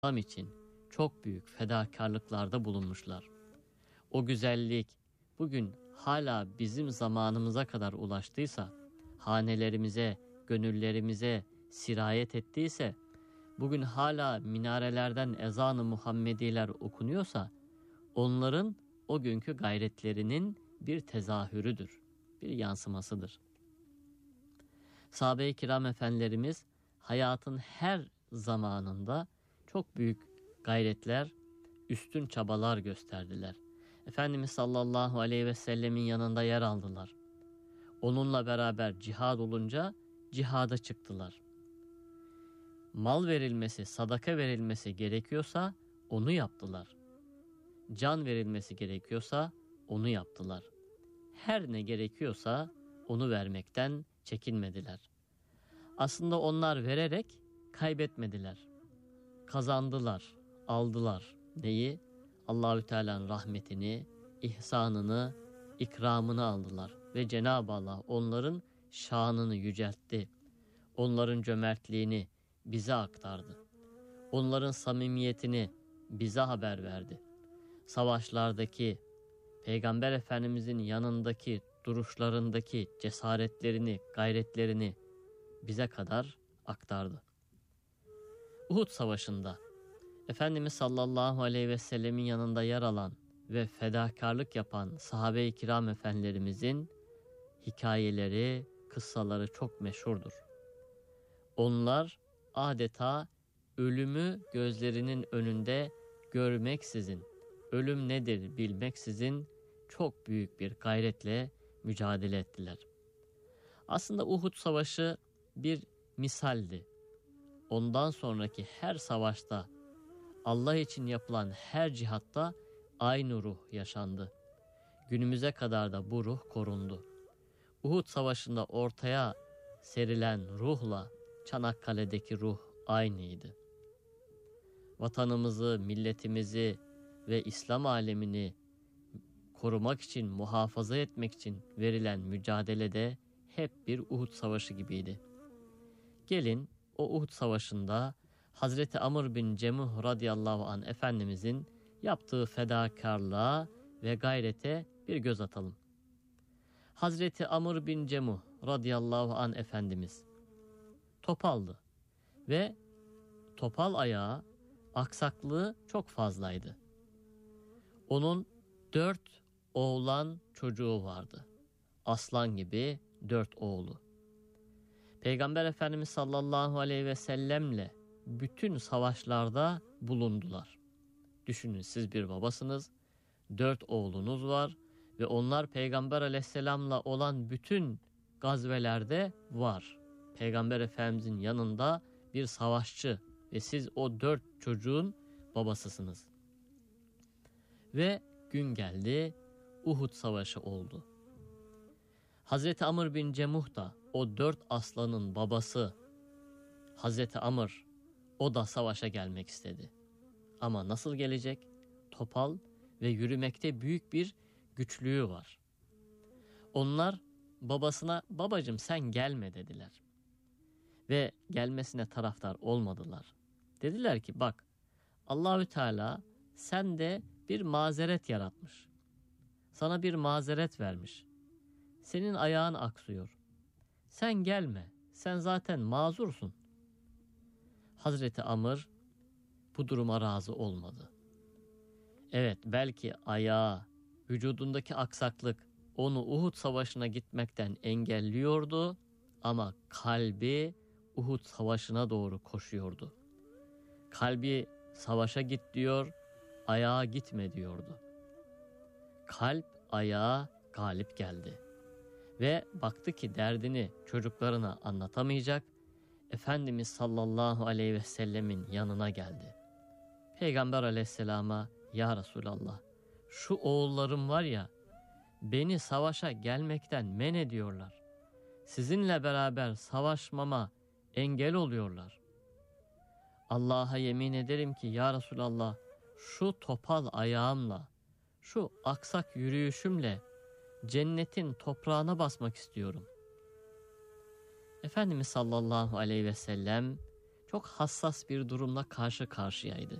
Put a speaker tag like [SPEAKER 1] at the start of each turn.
[SPEAKER 1] İslam için çok büyük fedakarlıklarda bulunmuşlar. O güzellik bugün hala bizim zamanımıza kadar ulaştıysa, hanelerimize, gönüllerimize sirayet ettiyse, bugün hala minarelerden ezan-ı Muhammediler okunuyorsa, onların o günkü gayretlerinin bir tezahürüdür, bir yansımasıdır. Sahabe-i kiram efendilerimiz hayatın her zamanında çok büyük gayretler, üstün çabalar gösterdiler. Efendimiz sallallahu aleyhi ve sellemin yanında yer aldılar. Onunla beraber cihad olunca cihada çıktılar. Mal verilmesi, sadaka verilmesi gerekiyorsa onu yaptılar. Can verilmesi gerekiyorsa onu yaptılar. Her ne gerekiyorsa onu vermekten çekinmediler. Aslında onlar vererek kaybetmediler. Kazandılar, aldılar. Neyi? Allahü Teala'nın rahmetini, ihsanını, ikramını aldılar. Ve Cenab-ı Allah onların şanını yüceltti. Onların cömertliğini bize aktardı. Onların samimiyetini bize haber verdi. Savaşlardaki, Peygamber Efendimizin yanındaki duruşlarındaki cesaretlerini, gayretlerini bize kadar aktardı. Uhud Savaşı'nda Efendimiz sallallahu aleyhi ve sellemin yanında yer alan ve fedakarlık yapan sahabe-i kiram efendilerimizin hikayeleri, kıssaları çok meşhurdur. Onlar adeta ölümü gözlerinin önünde görmeksizin, ölüm nedir bilmeksizin çok büyük bir gayretle mücadele ettiler. Aslında Uhud Savaşı bir misaldi. Ondan sonraki her savaşta, Allah için yapılan her cihatta aynı ruh yaşandı. Günümüze kadar da bu ruh korundu. Uhud Savaşı'nda ortaya serilen ruhla Çanakkale'deki ruh aynıydı. Vatanımızı, milletimizi ve İslam alemini korumak için, muhafaza etmek için verilen mücadelede hep bir Uhud Savaşı gibiydi. Gelin o Uhud Savaşı'nda Hazreti Amr bin Cemuh radıyallahu anh Efendimizin yaptığı fedakarlığa ve gayrete bir göz atalım. Hazreti Amr bin Cemuh radıyallahu anh Efendimiz topaldı ve topal ayağı, aksaklığı çok fazlaydı. Onun 4 oğlan çocuğu vardı. Aslan gibi 4 oğlu. Peygamber Efendimiz sallallahu aleyhi ve sellemle bütün savaşlarda bulundular. Düşünün, siz bir babasınız, 4 oğlunuz var ve onlar Peygamber aleyhisselamla olan bütün gazvelerde var. Peygamber Efendimizin yanında bir savaşçı ve siz o 4 çocuğun babasısınız. Ve gün geldi, Uhud Savaşı oldu. Hazreti Amr bin Cemuh da o 4 aslanın babası Hazreti Amr, o da savaşa gelmek istedi. Ama nasıl gelecek? Topal ve yürümekte büyük bir güçlüğü var. Onlar babasına babacığım sen gelme dediler. Ve gelmesine taraftar olmadılar. Dediler ki bak, Allahü Teala sende bir mazeret yaratmış. Sana bir mazeret vermiş. Senin ayağın aksıyor. Sen gelme. Sen zaten mazursun. Hazreti Amr bu duruma razı olmadı. Evet, belki ayağı, vücudundaki aksaklık onu Uhud Savaşı'na gitmekten engelliyordu ama kalbi Uhud Savaşı'na doğru koşuyordu. Kalbi savaşa git diyor, ayağa gitme diyordu. Kalp ayağa galip geldi. Ve baktı ki derdini çocuklarına anlatamayacak, Efendimiz sallallahu aleyhi ve sellemin yanına geldi. Peygamber aleyhisselama, ya Resulallah, şu oğullarım var ya, beni savaşa gelmekten men ediyorlar. Sizinle beraber savaşmama engel oluyorlar. Allah'a yemin ederim ki ya Resulallah, şu topal ayağımla, şu aksak yürüyüşümle cennetin toprağına basmak istiyorum. Efendimiz sallallahu aleyhi ve sellem çok hassas bir durumla karşı karşıyaydı.